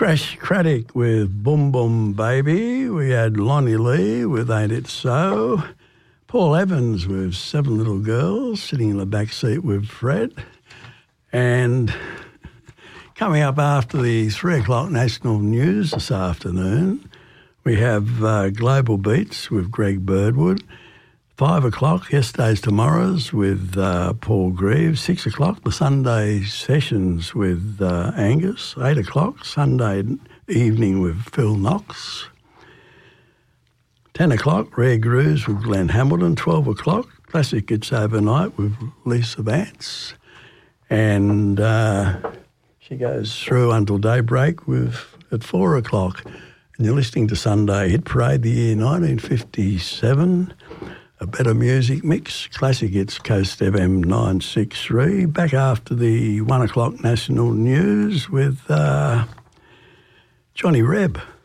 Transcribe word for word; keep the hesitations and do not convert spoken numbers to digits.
Crash Craddock with Boom Boom Baby. We had Lonnie Lee with Ain't It So. Paul Evans with Seven Little Girls, sitting in the back seat with Fred. And coming up after the three o'clock national news this afternoon, we have uh, Global Beats with Greg Birdwood. Five o'clock, Yesterday's Tomorrow's with uh, Paul Greaves. Six o'clock, the Sunday Sessions with uh, Angus. Eight o'clock, Sunday Evening with Phil Knox. Ten o'clock, Rare Grooves with Glenn Hamilton. Twelve o'clock, Classic Hits Overnight with Lisa Vance. And uh, she goes through until daybreak with at four o'clock. And you're listening to Sunday Hit Parade, the year nineteen fifty-seven. A better music mix, Classic Hits, Coast F M nine six three. Back after the one o'clock national news with uh, Johnny Rebb.